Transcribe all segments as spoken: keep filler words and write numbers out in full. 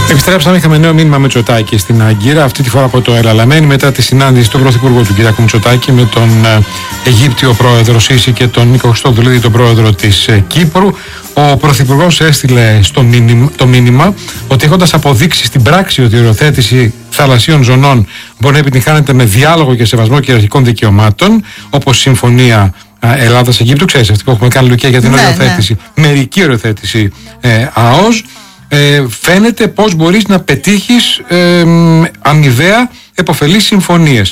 Επιστρέψαμε, είχαμε νέο μήνυμα Μητσοτάκη στην Άγκυρα, αυτή τη φορά από το Ελαλαμένη, μετά τη συνάντηση του Πρωθυπουργού του κ. Μητσοτάκη με τον Αιγύπτιο πρόεδρο Σίση και τον Νίκο Χριστοδουλίδη, τον πρόεδρο της Κύπρου. Ο Πρωθυπουργός έστειλε στο μήνυμα, το μήνυμα ότι έχοντας αποδείξει στην πράξη ότι η οριοθέτηση θαλασσίων ζωνών μπορεί να επιτυγχάνεται με διάλογο και σεβασμό κυριαρχικών δικαιωμάτων, όπως συμφωνία Ελλάδας-Αιγύπτου, ξέρεις αυτή που έχουμε κάνει, Λουκία, για την ναι, οριοθέτηση, ναι. μερική οριοθέτηση ε, ΑΟΣ. Ε, φαίνεται πως μπορείς να πετύχεις ε, αμοιβαία επωφελείς συμφωνίες.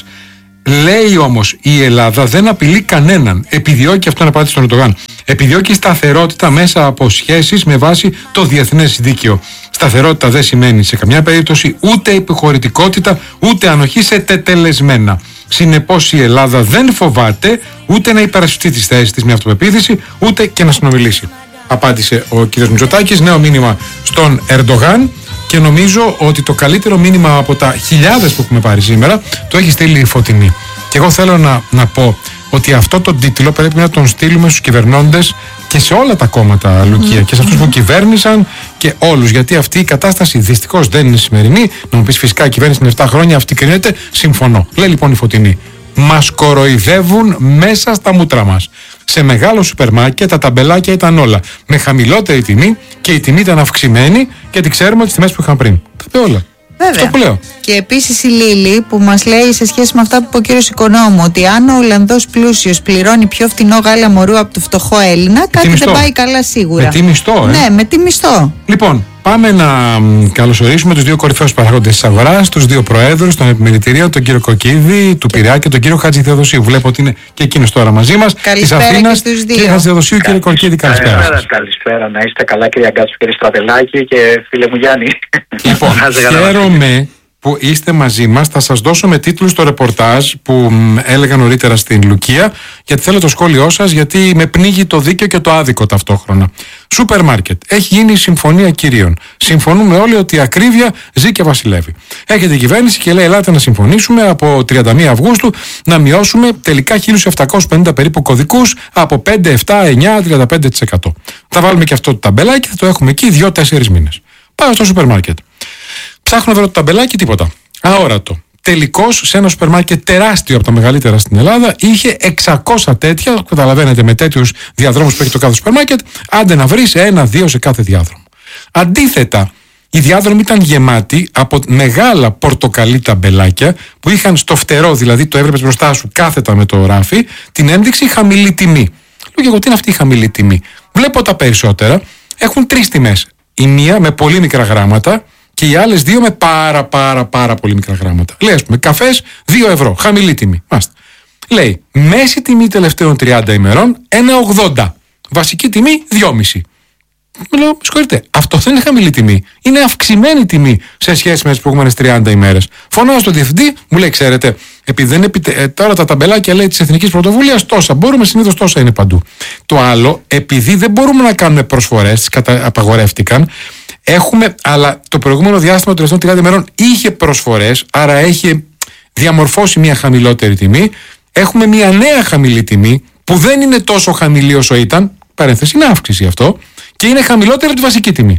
Λέει όμως η Ελλάδα δεν απειλεί κανέναν. Επιδιώκει, αυτό είναι απάντηση στον Ερντογάν, επιδιώκει σταθερότητα μέσα από σχέσεις με βάση το διεθνές δίκαιο. Σταθερότητα δεν σημαίνει σε καμιά περίπτωση ούτε επιχωρητικότητα ούτε ανοχή σε τετελεσμένα. Συνεπώς η Ελλάδα δεν φοβάται ούτε να υπερασπιστεί τις θέσεις της με αυτοπεποίθηση ούτε και να συνομιλήσει. Απάντησε ο κ. Μητσοτάκης, νέο μήνυμα στον Ερντογάν, και νομίζω ότι το καλύτερο μήνυμα από τα χιλιάδες που έχουμε πάρει σήμερα το έχει στείλει η Φωτεινή. Και εγώ θέλω να, να πω ότι αυτό τον τίτλο πρέπει να τον στείλουμε στους κυβερνώντες και σε όλα τα κόμματα, Λουκία, mm. και σε αυτούς που κυβέρνησαν και όλους. Γιατί αυτή η κατάσταση δυστυχώς δεν είναι σημερινή. Να μου πεις, φυσικά η κυβέρνηση είναι επτά χρόνια, αυτή κρίνεται. Συμφωνώ. Λέει λοιπόν η Φωτεινή, μας κοροϊδεύουν μέσα στα μούτρα μας. Σε μεγάλο σούπερ μάρκετ τα ταμπελάκια ήταν όλα με χαμηλότερη τιμή και η τιμή ήταν αυξημένη, γιατί ξέρουμε τις τιμές που είχαν πριν. Τα είπε όλα. Βέβαια. Αυτό που λέω. Και επίσης η Λίλη που μας λέει σε σχέση με αυτά που είπε ο κύριος Οικονόμου, ότι αν ο Ολλανδός πλούσιος πληρώνει πιο φτηνό γάλα μωρού από το φτωχό Έλληνα, με κάτι δεν πάει καλά σίγουρα. Με τι μισθό, ε? Ναι, με τι μισθό. Λοιπόν, πάμε να καλωσορίσουμε τους δύο κορυφαίους παράγοντες της αγοράς, τους δύο προέδρους των επιμελητηρίων, τον κύριο Κοκκίδη του Πειραιά και τον κύριο Χατζηθεοδοσίου. Βλέπω ότι είναι και εκείνος τώρα μαζί μας. Της Αθήνας. Κύριε Χατζηθεοδοσίου, κύριε Κοκκίδη, καλησπέρα. Καλησπέρα, καλησπέρα, να είστε καλά, κύριε Αγκάτσου, κύριε Στραβελάκη και φίλε μου Γιάννη. Λοιπόν, χαίρομαι που είστε μαζί μας. Θα σας δώσω με τίτλους το ρεπορτάζ που έλεγα νωρίτερα στην Λουκία, γιατί θέλω το σχόλιο σας, γιατί με πνίγει το δίκαιο και το άδικο ταυτόχρονα. Σούπερ μάρκετ. Έχει γίνει η συμφωνία κυρίων. Συμφωνούμε όλοι ότι η ακρίβεια ζει και βασιλεύει. Έχετε η κυβέρνηση και λέει: ελάτε να συμφωνήσουμε από τριάντα μία Αυγούστου να μειώσουμε τελικά χίλια επτακόσιους πενήντα περίπου κωδικούς από πέντε, επτά, εννιά, τριάντα πέντε τοις εκατό. Θα βάλουμε και αυτό το ταμπελάκι, θα το έχουμε εκεί δύο τέσσερις μήνες. Πάω στο σούπερ μάρκετ. Ψάχνω να βρω το ταμπελάκι, τίποτα. Αόρατο. Τελικώς σε ένα σούπερ μάρκετ τεράστιο από τα μεγαλύτερα στην Ελλάδα είχε εξακόσια τέτοια. Καταλαβαίνετε, με τέτοιους διαδρόμους που έχει το κάθε σούπερ μάρκετ, άντε να βρεις ένα-δύο σε κάθε διάδρομο. Αντίθετα, οι διάδρομοι ήταν γεμάτοι από μεγάλα πορτοκαλί ταμπελάκια που είχαν στο φτερό, δηλαδή το έβλεπες μπροστά σου κάθετα με το ράφι, την ένδειξη χαμηλή τιμή. Λέω και εγώ, τι είναι αυτή η χαμηλή τιμή? Βλέπω τα περισσότερα έχουν τρεις τιμές. Η μία με πολύ μικρά γράμματα και οι άλλες δύο με πάρα πάρα πάρα πολύ μικρά γράμματα. Λέει, ας πούμε, καφές δύο ευρώ, χαμηλή τιμή. Μάστε. Λέει, μέση τιμή τελευταίων τριάντα ημερών ένα ογδόντα. Βασική τιμή δυόμισι. Μου λέω, συγχωρείτε, αυτό δεν είναι χαμηλή τιμή. Είναι αυξημένη τιμή σε σχέση με τις προηγούμενες τριάντα ημέρες. Φωνάω στον διευθυντή, μου λέει, ξέρετε, επειδή δεν επιτε... ε, τώρα τα ταμπελάκια λέει της Εθνικής Πρωτοβουλίας τόσα. Μπορούμε, συνήθως τόσα είναι παντού. Το άλλο, επειδή δεν μπορούμε να κάνουμε προσφορές, τις κατα... απαγορεύτηκαν. Έχουμε, αλλά το προηγούμενο διάστημα των τελευταίων τριάντα ημερών είχε προσφορές, άρα έχει διαμορφώσει μια χαμηλότερη τιμή. Έχουμε μια νέα χαμηλή τιμή που δεν είναι τόσο χαμηλή όσο ήταν. Παρένθεση, είναι αύξηση αυτό. Και είναι χαμηλότερη από τη βασική τιμή.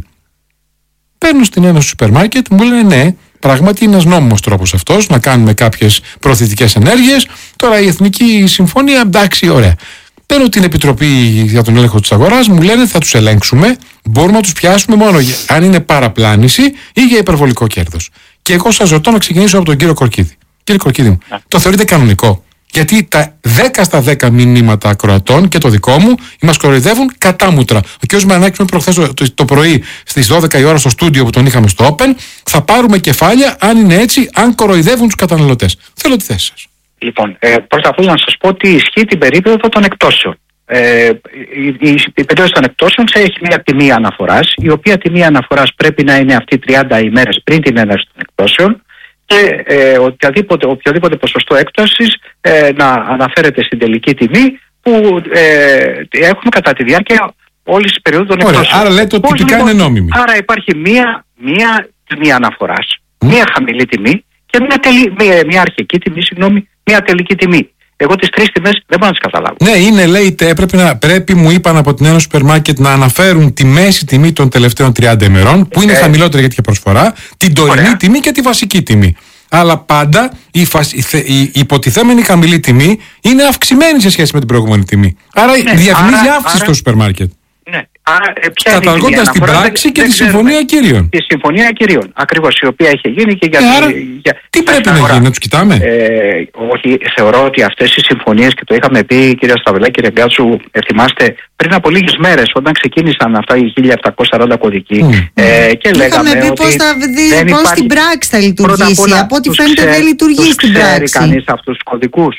Παίρνω στην ένωση σούπερ μάρκετ, μου λένε ναι, πράγματι είναι ένας νόμιμος τρόπος αυτός να κάνουμε κάποιες προωθητικές ενέργειες. Τώρα η Εθνική Συμφωνία, εντάξει, ωραία. Παίρνω την Επιτροπή για τον Έλεγχο της Αγοράς, μου λένε θα τους ελέγξουμε, μπορούμε να τους πιάσουμε μόνο αν είναι παραπλάνηση ή για υπερβολικό κέρδος. Και εγώ σας ρωτώ να ξεκινήσω από τον κύριο Κορκίδη. Κύριε Κορκίδη μου, yeah. το θεωρείτε κανονικό? Γιατί τα δέκα στα δέκα μηνύματα ακροατών και το δικό μου μας κοροϊδεύουν κατάμουτρα. Ο κ. Μαρινάκης με προχθές το, το, το πρωί στις δώδεκα η ώρα στο στούντιο που τον είχαμε στο Open, θα πάρουμε κεφάλια αν είναι έτσι, αν κοροϊδεύουν τους καταναλωτές. Θέλω τη θέση σας. Λοιπόν, ε, πρώτα απ' όλα να σας πω ότι ισχύει την περίοδο των εκπτώσεων. Ε, η, η, η περίοδος των εκπτώσεων έχει μια τιμή αναφοράς, η οποία τιμή αναφοράς πρέπει να είναι αυτή τριάντα ημέρες πριν την έναρξη των εκπτώσεων και ε, οποιαδήποτε, οποιοδήποτε ποσοστό έκπτωσης ε, να αναφέρεται στην τελική τιμή που ε, έχουμε κατά τη διάρκεια όλης της περίοδου των εκπτώσεων. Άρα λέτε ότι τυπικά είναι νόμιμη. Άρα υπάρχει μία, μία τιμή αναφοράς, mm. μία χαμηλή τιμή και μια, τελη, μια, μια αρχική τιμή, συγγνώμη, μια τελική τιμή. Εγώ τις τρεις τιμές δεν μπορώ να τις καταλάβω. Ναι, είναι, λέει, πρέπει, να, πρέπει μου είπαν από την Ένωση Σούπερ Μάρκετ να αναφέρουν τη μέση τιμή των τελευταίων τριάντα ημερών, που είναι ε, χαμηλότερη γιατί είχε προσφορά, την τωρινή ωραία. τιμή και τη βασική τιμή. Αλλά πάντα η, φασ... η υποτιθέμενη χαμηλή τιμή είναι αυξημένη σε σχέση με την προηγούμενη τιμή. Άρα ναι, διαφημίζει άρα, αύξηση άρα... στο σούπερ μάρκετ. Ναι. Καταργώντας την πράξη και τη συμφωνία κυρίων. Τη συμφωνία κυρίων. Ακριβώς, η οποία είχε γίνει και για. Ε, άρα, για... Τι πρέπει να γίνει, να τους κοιτάμε. Ε, όχι, θεωρώ ότι αυτές οι συμφωνίες, και το είχαμε πει, κυρία Σταυρλάκη, κύριε Γκάτσου, θυμάστε, πριν από λίγες μέρες, όταν ξεκίνησαν αυτά οι χίλια επτακόσια σαράντα κωδικοί. Mm. Ε, και λέγαμε είχαμε πει πώς, θα, δει, πώς στην πράξη θα λειτουργήσει. Όλα, από ό,τι φαίνεται δεν λειτουργεί στην πράξη. Ξέρει κανείς αυτούς τους κωδικούς?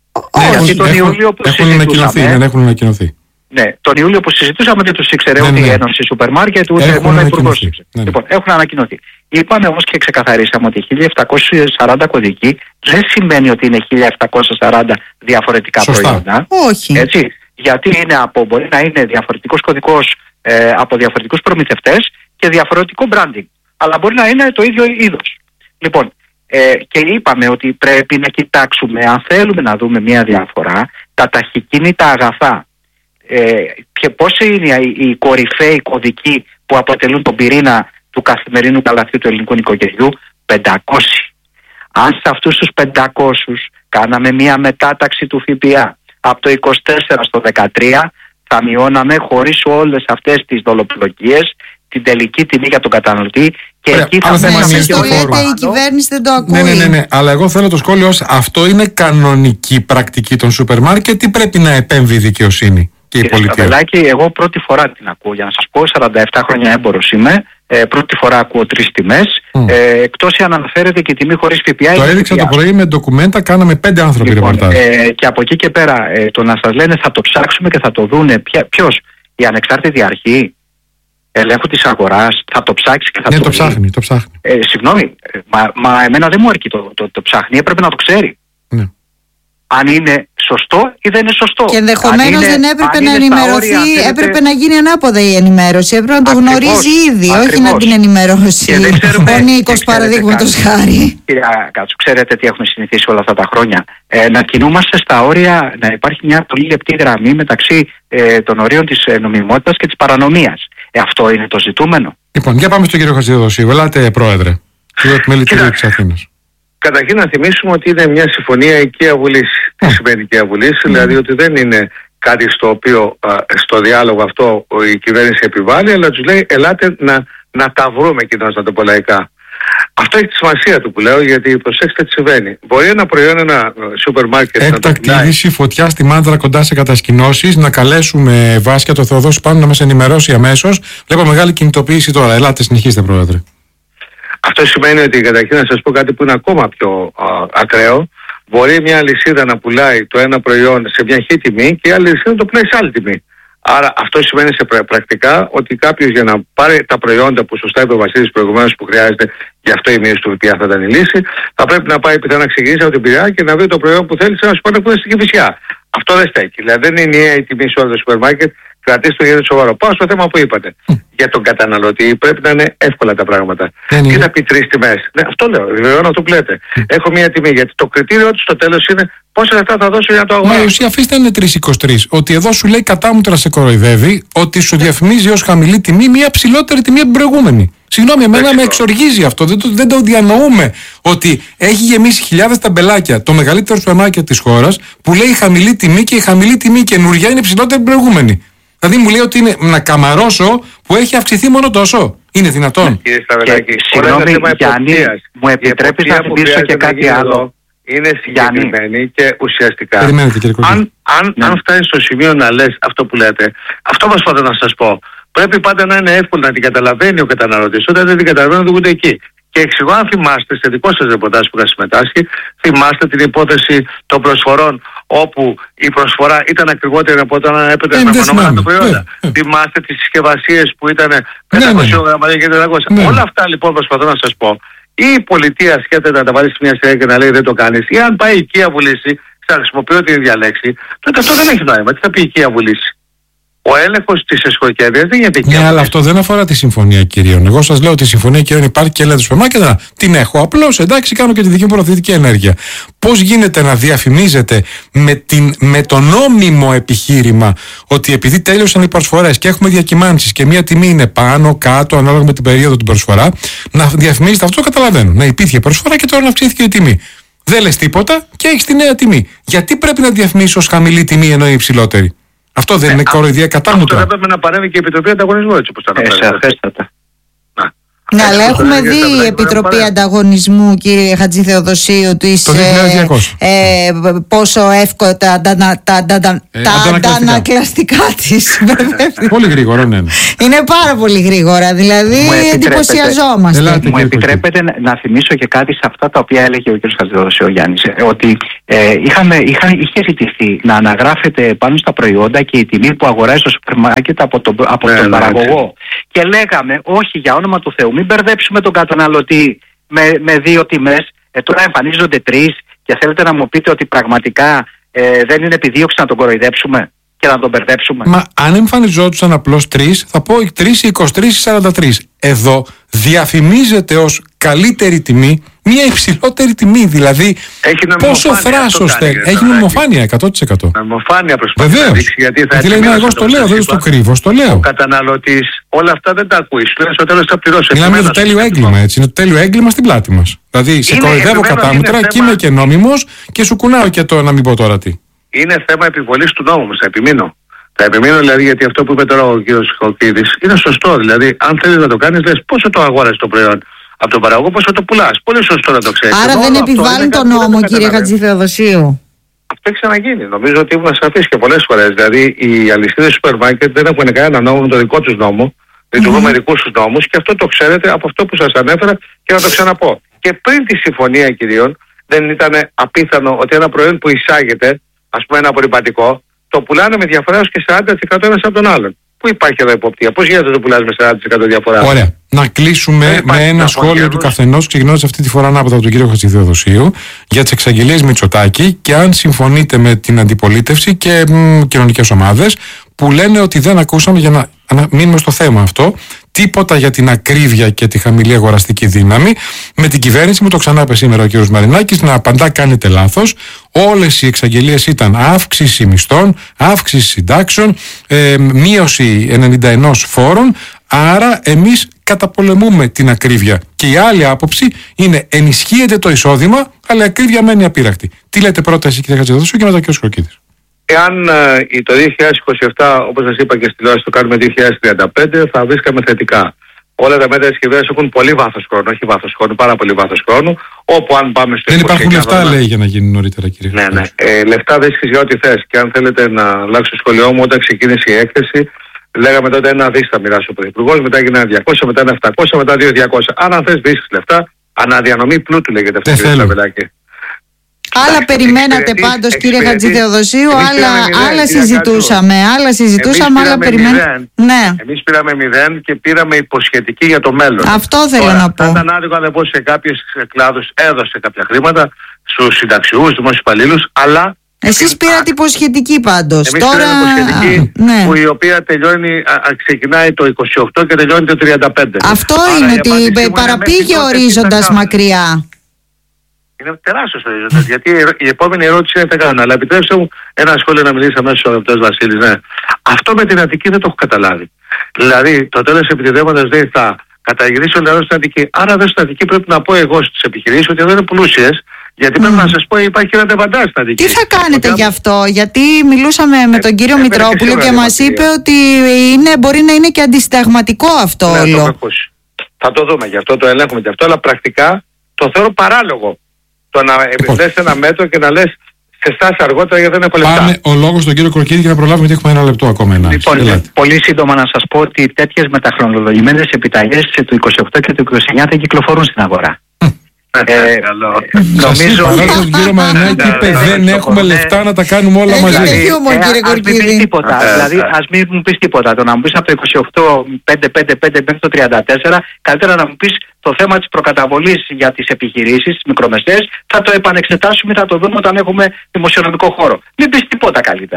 Δεν έχουν ανακοινωθεί. Ναι, τον Ιούλιο που συζητούσαμε δεν τους ήξερε ναι, ούτε ναι. η Ένωση Σούπερ Μάρκετ ούτε μόνο η Υπουργός. Ναι. Λοιπόν, έχουν ανακοινωθεί. Είπαμε όμως και ξεκαθαρίσαμε ότι χίλια επτακόσια σαράντα κωδικοί δεν σημαίνει ότι είναι χίλια επτακόσια σαράντα διαφορετικά Σωστά. προϊόντα. Όχι. Έτσι, γιατί είναι από, μπορεί να είναι διαφορετικός κωδικός ε, από διαφορετικούς προμηθευτές και διαφορετικό branding. Αλλά μπορεί να είναι το ίδιο είδος. Λοιπόν, ε, και είπαμε ότι πρέπει να κοιτάξουμε, αν θέλουμε να δούμε μια διαφορά, τα ταχυκίνητα αγαθά. Ε, και πώς είναι οι, οι κορυφαίοι κωδικοί που αποτελούν τον πυρήνα του καθημερινού καλαθιού του ελληνικού νοικοκυριού? πεντακόσιοι. Αν σε αυτούς τους πεντακόσιους κάναμε μια μετάταξη του ΦΠΑ από το είκοσι τέσσερα στο δεκατρία, θα μειώναμε χωρίς όλες αυτές τις δολοπλοκίες την τελική τιμή για τον καταναλωτή. Και Ωραία, εκεί θα θέλαμε να το λέτε, η κυβέρνηση δεν το ακούει. Ναι, ναι, ναι, ναι. Αλλά εγώ θέλω το σχόλιο ως αυτό είναι κανονική πρακτική των σούπερ μάρκετ ή πρέπει να επέμβει η δικαιοσύνη και η πολιτεία? Σταυρλάκη, εγώ πρώτη φορά την ακούω. Για να σας πω, σαράντα επτά χρόνια έμπορος είμαι. Ε, πρώτη φορά ακούω τρεις τιμές. Mm. Ε, εκτός αν αναφέρεται και η τιμή χωρίς ΦΠΑ. Το έδειξα το πρωί με ντοκουμέντα, κάναμε πέντε άνθρωποι λοιπόν, ρεπορτάζ. Ε, και από εκεί και πέρα, ε, το να σας λένε θα το ψάξουμε και θα το δούνε. Ποιος? Η ανεξάρτητη αρχή ελέγχου της αγοράς θα το ψάξει και θα ναι, το το ψάχνει, το ψάχνει. Ε, συγγνώμη, μα, μα εμένα δεν μου αρκεί το, το, το ψάχνει, έπρεπε να το ξέρει. Ναι. Αν είναι σωστό ή δεν είναι σωστό. Και ενδεχομένως δεν έπρεπε να ενημερωθεί, όρια, έπρεπε να γίνει ανάποδα η ενημέρωση. Έπρεπε να το ακριβώς, γνωρίζει ήδη, ακριβώς. όχι να την ενημερώσει ο Νίκος παραδείγματος χάρη. Κυρία Κάτσου, ξέρετε τι έχουμε συνηθίσει όλα αυτά τα χρόνια? Ε, να κινούμαστε στα όρια, να υπάρχει μια πολύ λεπτή γραμμή μεταξύ ε, των ορίων της ε, νομιμότητας και της παρανομίας. Ε, αυτό είναι το ζητούμενο. Λοιπόν, για πάμε στον κύριο Χατζηδοσίου. Ελάτε, πρόεδρε. Κύριο Επιμελητηρίου της Αθήνας. Καταρχήν να θυμίσουμε ότι είναι μια συμφωνία οικία βουλής. Τι σημαίνει οικία βουλής? Δηλαδή ότι δεν είναι κάτι στο οποίο α, στο διάλογο αυτό η κυβέρνηση επιβάλλει, αλλά τους λέει ελάτε να, να τα βρούμε, κοινώς, να το πω λαϊκά. Αυτό έχει τη σημασία του που λέω, γιατί προσέξτε τι συμβαίνει. Μπορεί ένα προϊόν, ένα σούπερ μάρκετ. Έκτακτη είδηση, φωτιά στη Μάντρα κοντά σε κατασκηνώσεις. Να καλέσουμε Βάσκια το Θεοδόση πάνω να μας ενημερώσει αμέσως. Βλέπω μεγάλη κινητοποίηση τώρα. Ελάτε, συνεχίστε, πρόεδρε. Αυτό σημαίνει ότι καταρχήν να σας πω κάτι που είναι ακόμα πιο α, ακραίο. Μπορεί μια αλυσίδα να πουλάει το ένα προϊόν σε μια χή τιμή και η άλλη αλυσίδα να το πουλάει σε άλλη τιμή. Άρα αυτό σημαίνει σε πρακτικά ότι κάποιος για να πάρει τα προϊόντα που σωστά είπε ο Βασίλης προηγουμένως που χρειάζεται, γι' αυτό η μείωση του ΦΠΑ θα ήταν η λύση, θα πρέπει να πάει πιθανά να ξεκινήσει από την Πειραιά και να βρει το προϊόν που θέλει σε ένα σούπερ μάρκετ που είναι στην Κηφισιά. Αυτό δεν στέκει. Δηλαδή δεν είναι ενιαία η τιμή σε όλα τα σούπερ μάρκετ. Κρατήστε το γύρω σοβαρό. Πάω στο θέμα που είπατε. Mm. Για τον καταναλωτή πρέπει να είναι εύκολα τα πράγματα. Mm. Τι να πει τρεις τιμές? Ναι, αυτό λέω. Βεβαιώνω αυτό που λέτε. Mm. Έχω μία τιμή. Γιατί το κριτήριο του στο τέλος είναι πόσα λεφτά θα δώσω για να το αγοράσω. Μα η ουσία αφήστε είναι τρεις είκοσι τρεις. Ότι εδώ σου λέει κατάμουτρα σε κοροϊδεύει, ότι σου διαφημίζει ως χαμηλή τιμή μία ψηλότερη τιμή από την προηγούμενη. Συγγνώμη, εμένα με εξοργίζει αυτό. Δεν το, δεν το διανοούμε. Ότι έχει γεμίσει χιλιάδες ταμπελάκια το μεγαλύτερο σούπερ μάρκετ της χώρας που λέει χαμηλή τιμή και η χαμηλή τιμή καινούργια είναι ψηλότερη από την προηγούμενη. Δηλαδή μου λέει ότι είναι να καμαρώσω που έχει αυξηθεί μόνο τόσο. Είναι δυνατόν? Κύριε Σταυρλάκη, συγγνώμη Γιάννη, μου επιτρέπεις να θυμίσω και κάτι άλλο? Είναι συγκεκριμένη και ουσιαστικά. Περιμένετε, αν, αν, ναι. αν φτάνει στο σημείο να λες αυτό που λέτε, αυτό μας πάντα να σας πω. Πρέπει πάντα να είναι εύκολο να την καταλαβαίνει ο καταναλωτής. Όταν δεν την καταλαβαίνει, δεν ούτε εκεί. Και εξηγώ, αν θυμάστε, σε δικό σας ρεπορτάζ που είχα συμμετάσχει, θυμάστε την υπόθεση των προσφορών, όπου η προσφορά ήταν ακριβότερη από όταν έπαιρνε με φαινόμενα τα προϊόντα. Ε, ε. Θυμάστε τις συσκευασίες που ήταν πεντακόσια γραμμάρια και τετρακόσια. Ναι. Όλα αυτά λοιπόν προσπαθώ να σας πω. Ή η πολιτεία σκέφτεται να τα βάλει σε μια σειρά και να λέει δεν το κάνεις, ή αν πάει η οικία βουλήσει, θα χρησιμοποιώ την ίδια λέξη, τότε αυτό δεν έχει νόημα. Τι θα πει η οικία βουλήσει? Ο έλεγχος της εσχοκέρδειας δεν γίνεται εκεί. Ναι, αλλά αυτό δεν αφορά τη συμφωνία κυρίων. Εγώ σας λέω ότι η συμφωνία κυρίων υπάρχει και λέτε στο σούπερ μάρκετ, την έχω. Απλώς εντάξει, κάνω και τη δική μου προωθητική ενέργεια. Πώς γίνεται να διαφημίζετε με, την, με το νόμιμο επιχείρημα ότι επειδή τέλειωσαν οι προσφορές και έχουμε διακυμάνσεις και μία τιμή είναι πάνω, κάτω, ανάλογα με την περίοδο την προσφορά, να διαφημίζετε αυτό, καταλαβαίνω. Να υπήρχε προσφορά και τώρα να αυξήθηκε η τιμή. Δεν λες τίποτα και έχεις τη νέα τιμή. Γιατί πρέπει να διαφημίσεις ως χαμηλή τιμή ενώ η υψηλότερη? Αυτό δεν ε, είναι κοροϊδία κατάμουτρα? Αυτό έπρεπε να παρέμβει και η Επιτροπή Ανταγωνισμού, έτσι όπως τα αναφέρατε. Ναι, αλλά έχουμε δει η Επιτροπή Ανταγωνισμού, κύριε Χατζηθεοδοσίου, του ε, πόσο εύκολα τα, τα, τα, τα, τα, ε, τα αντανακλαστικά της. Πολύ γρήγορα, ναι. Είναι πάρα πολύ γρήγορα, δηλαδή εντυπωσιαζόμαστε. Ελάτε, μου επιτρέπετε να, να θυμίσω και κάτι σε αυτά τα οποία έλεγε ο κ. Χατζηθεοδοσίου Γιάννης, ότι ε, είχαμε, είχα, είχε ζητηθεί να αναγράφεται πάνω στα προϊόντα και η τιμή που αγοράζει στο σούπερ μάρκετ από τον, από τον παραγωγό. Και λέγαμε, όχι, για όνομα του Θεού, μην μπερδέψουμε τον καταναλωτή με, με δύο τιμές. Ε, τώρα εμφανίζονται τρεις και θέλετε να μου πείτε ότι πραγματικά ε, δεν είναι επιδίωξη να τον κοροϊδέψουμε και να τον μπερδέψουμε? Μα αν εμφανιζόντουσαν απλώς τρεις, θα πω τρεις, είκοσι τρεις, σαράντα τρεις. Εδώ διαφημίζεται ως καλύτερη τιμή μια υψηλότερη τιμή. Δηλαδή, πόσο θράσος θέλει. Έχει νομιμοφάνεια εκατό τοις εκατό. Νομιμοφάνεια προσπαθεί να δείξει. Γιατί θα λέει, εγώ στο λέω, δεν στο κρύβω, στο λέω. Ο καταναλωτής όλα αυτά δεν τα ακούει. Σου λέει στο τέλος θα πληρώσει. Μιλάμε για το τέλειο έγκλημα, έτσι. Είναι το τέλειο έγκλημα στην πλάτη μας. Δηλαδή, σε κοροϊδεύω κατάμετρα και είμαι και νόμιμος και σου κουνάω και το να μην πω τώρα τι. Είναι θέμα επιβολής του νόμου, θα επιμείνω. Θα επιμείνω δηλαδή, γιατί αυτό που είπε τώρα ο κ. Χοκίδης είναι σωστό. Δηλαδή, αν θέλεις να το κάνεις, λες πόσο το αγόρασες το προϊόν από τον παραγωγό, πόσο το πουλάς. Πολύ σωστό να το ξέρεις. Άρα δεν επιβάλλουν τον νόμο, κύριε Χατζηθεοδοσίου? Αυτό έχει ξαναγίνει. Νομίζω ότι ήμουν σαφής και πολλές φορές. Δηλαδή, οι αλυσίδες σούπερ μάρκετ δεν έχουν κανένα νόμο με το δικό τους νόμο. Λειτουργούν με δικούς τους νόμους και αυτό το ξέρετε από αυτό που σας ανέφερα και να το ξαναπώ. Και πριν τη συμφωνία κυρίων, δεν ήταν απίθανο ότι ένα προϊόν που εισάγεται, ας πούμε ένα απορρυπαντικό, το πουλάνε με διαφορά έως και σαράντα τοις εκατό ένας από τον άλλον. Πού υπάρχει εδώ υποπτία? Πώς γίνεται να το πουλάς με σαράντα τοις εκατό διαφορά? Ωραία. Να κλείσουμε με ένα σχόλιο του καθενός, ξεκινώντας αυτή τη φορά ανάποδα από τον κύριο Χατζηθεοδοσίου, για τις εξαγγελίες Μητσοτάκη και αν συμφωνείτε με την αντιπολίτευση και μ, κοινωνικές ομάδες που λένε ότι δεν ακούσαμε, για να, να μείνουμε στο θέμα αυτό, τίποτα για την ακρίβεια και τη χαμηλή αγοραστική δύναμη. Με την κυβέρνηση, μου το ξανά είπε σήμερα ο κ. Μαρινάκης, να απαντά κάνετε λάθος. Όλες οι εξαγγελίες ήταν αύξηση μισθών, αύξηση συντάξεων, ε, μείωση ενενήντα ένα φόρων. Άρα εμείς καταπολεμούμε την ακρίβεια. Και η άλλη άποψη είναι ενισχύεται το εισόδημα, αλλά η ακρίβεια μένει απείρακτη. Τι λέτε πρώτα εσύ, κ. Χατζηθεοδοσίου, και μετά κ. Κροκίδης? Εάν ε, το δύο χιλιάδες είκοσι επτά, όπως σας είπα και στη τηλεόραση, το κάνουμε δύο χιλιάδες τριάντα πέντε, θα βρίσκαμε θετικά. Όλα τα μέτρα της κυβέρνησης έχουν πολύ βάθος χρόνου, όχι βάθος χρόνου, πάρα πολύ βάθος χρόνου. Όπου αν πάμε στο δεν υπάρχουν λεφτά, λέει, για να γίνει νωρίτερα, κύριε. Ναι, ναι. Ε, λεφτά βρίσκεις για ό,τι θες. Και αν θέλετε να αλλάξω το σχολείο μου, όταν ξεκίνησε η έκθεση, λέγαμε τότε ένα δις θα μοιράσει ο Πρωθυπουργός, μετά έγινε ένα διακόσια, μετά ένα επτακόσια, μετά δύο χιλιάδες διακόσια. Αν θες βρίσκεις λεφτά, αναδιανομή πλούτου λέγεται αυτό, κύριε Σταυράκη. Άλλα περιμένατε πάντως, κύριε Χατζηθεοδοσίου, άλλα, άλλα συζητούσαμε, άλλα συζητούσαμε, άλλα περιμένατε. Ναι. Εμείς πήραμε μηδέν και πήραμε υποσχετική για το μέλλον. Αυτό θέλω Τώρα, να πω. Θα ήταν άδικο αν δεν πω σε κάποιες κλάδους, έδωσε κάποια χρήματα στους συνταξιούχους, δημόσιους υπαλλήλους, αλλά... Εσείς πήρατε υποσχετική πάντως. Εμείς Τώρα... πήραμε υποσχετική, ναι. που η οποία τελειώνει, α, α, ξεκινάει το είκοσι οκτώ και τελειώνει το τριάντα πέντε. Αυτό άρα είναι ότι παραπήγε ορίζοντας μακριά. Είναι τεράστιος ο ορίζοντας, γιατί η επόμενη ερώτηση είναι θα κάνω. Αλλά επιτρέψτε μου ένα σχόλιο να μιλήσει αμέσως ο αγαπητός Βασίλης. Ναι. Αυτό με την Αττική δεν το έχω καταλάβει. Δηλαδή, το τέλος επιτεδέματος δεν θα καταγυρίσει ο λαός στην Αττική. Άρα, δεν στην Αττική πρέπει να πω εγώ στις επιχειρήσεις ότι δεν είναι πλούσιες. Γιατί πρέπει mm. να σας πω, υπάρχει και ένα τεβαντάζ στην Αττική. Τι θα κάνετε γι' αυτό? Γιατί μιλούσαμε με τον κύριο ε, Μητρόπουλο και, και μας είπε ότι είναι, μπορεί να είναι και αντισυνταγματικό αυτό ναι, όλο. Το θα το δούμε, γι' αυτό το ελέγχουμε γι' αυτό, αλλά πρακτικά το θεωρώ παράλογο. Το να λες ένα μέτρο και να λες σε στάση αργότερα γιατί δεν έχω λεπτά. Πάμε ο λόγος στον κύριο Κροκίδη για να προλάβουμε, γιατί έχουμε ένα λεπτό ακόμα. Ένα. Λοιπόν, Ελάτε. Πολύ σύντομα να σας πω ότι τέτοιες μεταχρονολογημένες επιταγές του είκοσι οκτώ και του είκοσι εννιά δεν κυκλοφορούν στην αγορά. Ε, νομίζω ότι κύριο Μαρινάκη είπε δεν έχουμε λεφτά να τα κάνουμε όλα μαζί. Ας μην πεις τίποτα. Δηλαδή ας μην μου πεις τίποτα. Το να μου πεις από το είκοσι οκτώ πέντε πέντε πέντε μέχρι το τριάντα τέσσερα, καλύτερα να μου πεις το θέμα της προκαταβολής για τις επιχειρήσεις, τις μικρομεσαίες, θα το επανεξετάσουμε, θα το δούμε όταν έχουμε δημοσιονομικό χώρο. Μην πεις τίποτα καλύτερα.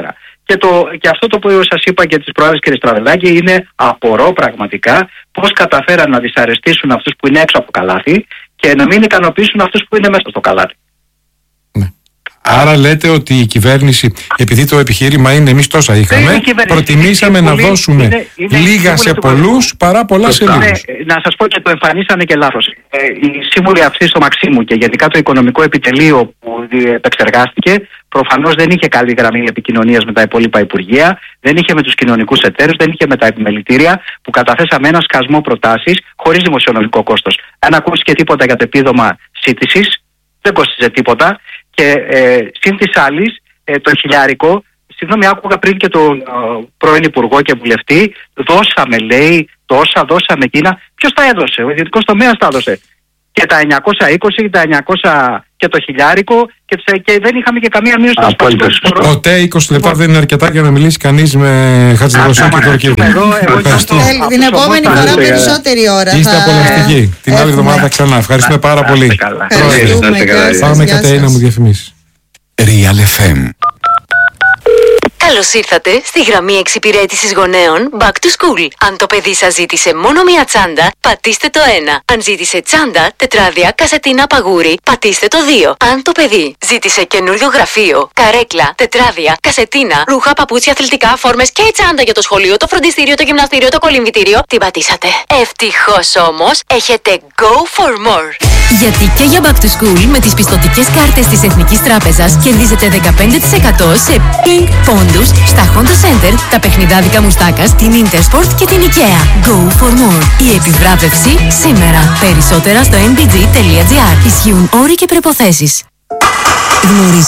Και, το, και αυτό το που σας είπα και τις προάλλες, κύριε Στραβεδάκη, είναι απορώ πραγματικά πώς καταφέραν να δυσαρεστήσουν αυτούς που είναι έξω από το καλάθι και να μην ικανοποιήσουν αυτούς που είναι μέσα στο καλάθι. Ναι. Άρα λέτε ότι η κυβέρνηση, επειδή το επιχείρημα είναι εμείς τόσα είχαμε, προτιμήσαμε να δώσουμε είναι, είναι λίγα σε πολλούς παρά πολλά σε λίγους. Ναι, να σας πω και το εμφανίσανε και λάθος. Ε, οι σύμβουλοι αυτοί στο Μαξίμου και γενικά το οικονομικό επιτελείο που επεξεργάστηκε, προφανώς δεν είχε καλή γραμμή επικοινωνίας με τα υπόλοιπα υπουργεία, δεν είχε με τους κοινωνικούς εταίρους, δεν είχε με τα επιμελητήρια, που καταθέσαμε ένα σκασμό προτάσεις χωρίς δημοσιονομικό κόστος. Αν ακούστηκε τίποτα για το επίδομα σύντησης, δεν κόστιζε τίποτα. Και ε, συν της άλλης, ε, το χιλιάρικο, συγγνώμη, άκουγα πριν και τον ε, πρώην Υπουργό και Βουλευτή, δώσαμε, λέει, τόσα, δώσαμε εκείνα. Ποιος τα έδωσε? Ο ιδιωτικός τομέας τα έδωσε. Και τα εννιακόσια είκοσι, τα εννιακόσια και το χιλιάρικο, και, και δεν είχαμε και καμία μείωση στο σπασμό. Ποτέ είκοσι λεπτά δεν είναι αρκετά για να μιλήσει κανείς με Χατζηδροσίου και Τουρκίδη. Την επόμενη φορά περισσότερη ώρα. Είστε απολαυστικοί. Την άλλη εβδομάδα ξανά. Ευχαριστούμε πάρα πολύ. Πάμε Κατερίνα μου διαφημίσεις. Real εφ εμ. Καλώς ήρθατε στη γραμμή εξυπηρέτησης γονέων Back to School. Αν το παιδί σας ζήτησε μόνο μία τσάντα, πατήστε το ένα. Αν ζήτησε τσάντα, τετράδια, κασετίνα, παγούρι, πατήστε το δύο. Αν το παιδί ζήτησε καινούριο γραφείο, καρέκλα, τετράδια, κασετίνα, ρούχα, παπούτσια, αθλητικά, φόρμες και τσάντα για το σχολείο, το φροντιστήριο, το γυμναστήριο, το κολυμβητήριο, την πατήσατε. Ευτυχώς όμως, έχετε Go for More. Γιατί και για Back to School με τις πιστωτικές κάρτες της Εθνικής Τράπεζας κερδίζετε δεκαπέντε τοις εκατό σε Pink πόντους στα Honda Center, τα παιχνιδάδικα Μουστάκας, την Intersport και την IKEA. Go for more. Η επιβράβευση σήμερα. Περισσότερα στο εν μπι τζι τελεία τζι άρ. Ισχύουν όροι και προϋποθέσεις. Γνωρίζετε